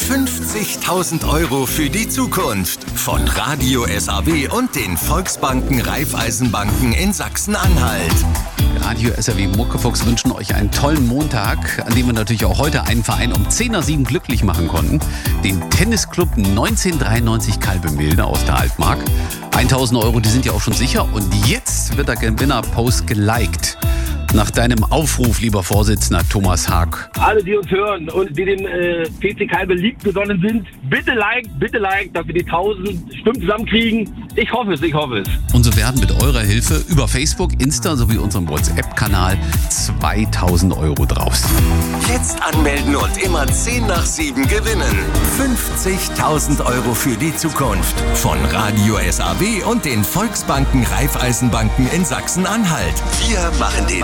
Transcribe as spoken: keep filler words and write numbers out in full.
fünfzigtausend Euro für die Zukunft von Radio S A W und den Volksbanken Raiffeisenbanken in Sachsen-Anhalt. Radio S A W Muckefuchs wünschen euch einen tollen Montag, an dem wir natürlich auch heute einen Verein um zehn nach sieben glücklich machen konnten. Den Tennisclub neunzehnhundertdreiundneunzig Kalbemilde aus der Altmark. tausend Euro, die sind ja auch schon sicher. Und jetzt wird der Gewinnerpost geliked. Nach deinem Aufruf, lieber Vorsitzender Thomas Haag. Alle, die uns hören und die dem äh, P C Kalbe League gesonnen sind, bitte like, bitte like, dass wir die tausend Stimmen zusammenkriegen. Ich hoffe es, ich hoffe es. Und so werden mit eurer Hilfe über Facebook, Insta sowie unserem WhatsApp-Kanal zweitausend Euro draus. Jetzt anmelden und immer zehn nach sieben gewinnen. fünfzigtausend Euro für die Zukunft von Radio S A W und den Volksbanken Raiffeisenbanken in Sachsen-Anhalt. Wir machen den